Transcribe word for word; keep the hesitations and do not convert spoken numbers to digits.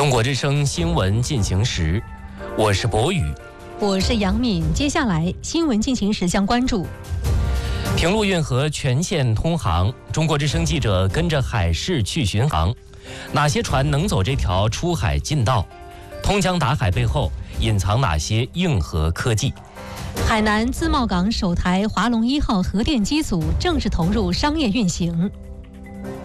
中国之声新闻进行时，我是博宇， 我是杨敏。接下来新闻进行时将关注： 平陆运河全线通航，中国之声记者跟着海事去巡航，哪些船能走这条出海近道？通江达海背后隐藏哪些硬核科技？ 海南自贸港首台华龙一号核电机组正式投入商业运行。